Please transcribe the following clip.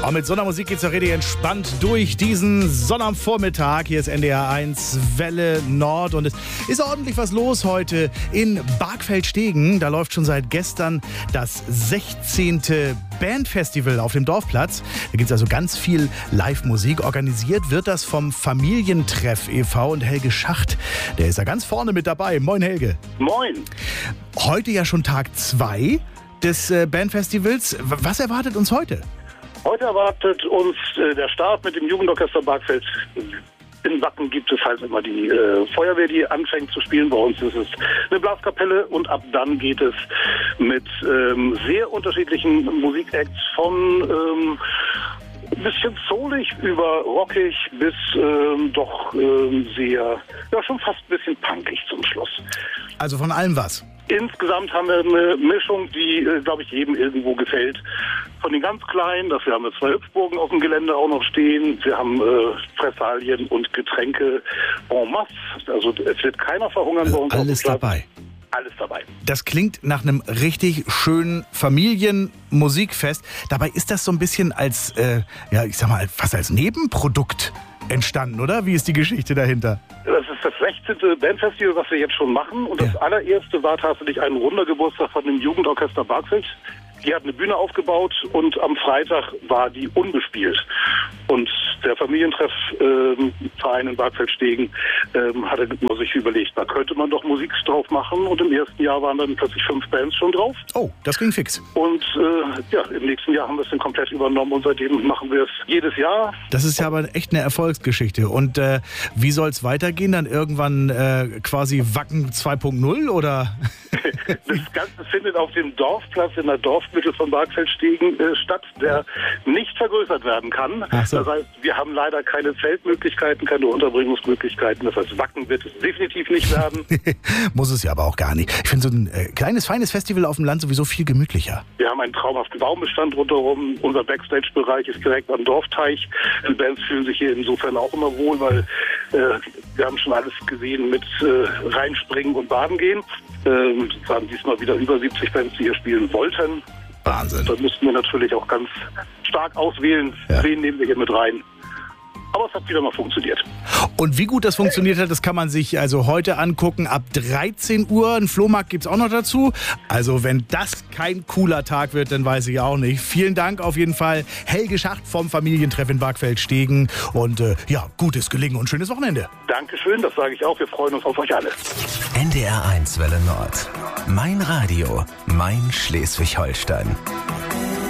Und mit so einer Musik geht's ja richtig entspannt durch diesen Sonnabendvormittag. Hier ist NDR 1 Welle Nord und es ist ordentlich was los heute in Barkfeld-Stegen. Da läuft schon seit gestern das 16. Bandfestival auf dem Dorfplatz. Da gibt's also ganz viel Live-Musik. Organisiert wird das vom Familientreff e.V. und Helge Schacht, der ist da ganz vorne mit dabei. Moin Helge. Moin. Heute ja schon Tag 2 des Bandfestivals. Was erwartet uns heute? Heute erwartet uns der Start mit dem Jugendorchester Barkfeld. In Wacken gibt es halt immer die Feuerwehr, die anfängt zu spielen. Bei uns ist es eine Blaskapelle und ab dann geht es mit sehr unterschiedlichen Musikacts von ein bisschen soulig über rockig bis doch sehr, ja schon fast ein bisschen punkig zum Schluss. Also von allem was? Insgesamt haben wir eine Mischung, die, glaube ich, jedem irgendwo gefällt. Von den ganz Kleinen, dafür haben wir 2 Hüpfburgen auf dem Gelände auch noch stehen. Wir haben Fressalien und Getränke en masse. Also es wird keiner verhungern bei uns. Alles dabei. Alles dabei. Das klingt nach einem richtig schönen Familienmusikfest. Dabei ist das so ein bisschen als, ja, ich sag mal, fast als Nebenprodukt entstanden, oder? Wie ist die Geschichte dahinter? Das ist das 16. Bandfestival, was wir jetzt schon machen. Und das allererste war tatsächlich ein runder Geburtstag von dem Jugendorchester Barkfeld. Die hat eine Bühne aufgebaut und am Freitag war die unbespielt. Und der Familientreff Verein in Barkfeld-Stegen hatte sich überlegt, da könnte man doch Musik drauf machen. Und im ersten Jahr waren dann plötzlich 5 Bands schon drauf. Oh, das ging fix. Und ja, im nächsten Jahr haben wir es dann komplett übernommen und seitdem machen wir es jedes Jahr. Das ist ja aber echt eine Erfolgsgeschichte. Und wie soll es weitergehen? Dann irgendwann quasi Wacken 2.0 oder? Das Ganze findet auf dem Dorfplatz in der Dorfmitte von Barkfeld-Stegen statt, der nicht vergrößert werden kann. Ach so. Das heißt, wir haben leider keine Zeltmöglichkeiten, keine Unterbringungsmöglichkeiten. Das heißt, Wacken wird es definitiv nicht werden. Muss es ja aber auch gar nicht. Ich finde so ein kleines, feines Festival auf dem Land sowieso viel gemütlicher. Wir haben einen traumhaften Baumbestand rundherum. Unser Backstage-Bereich ist direkt am Dorfteich. Die Bands fühlen sich hier insofern auch immer wohl, weil wir haben schon alles gesehen mit reinspringen und baden gehen. Es waren diesmal wieder über 70 Bands, die hier spielen wollten. Wahnsinn. Da mussten wir natürlich auch ganz stark auswählen, wen nehmen wir hier mit rein. Aber es hat wieder mal funktioniert. Und wie gut das funktioniert hat, das kann man sich also heute angucken. Ab 13 Uhr, ein Flohmarkt gibt's auch noch dazu. Also wenn das kein cooler Tag wird, dann weiß ich auch nicht. Vielen Dank auf jeden Fall, Helge Schacht vom Familientreff in Barkfeld-Stegen. Und ja, gutes Gelingen und schönes Wochenende. Dankeschön, das sage ich auch. Wir freuen uns auf euch alle. NDR 1 Welle Nord. Mein Radio, mein Schleswig-Holstein.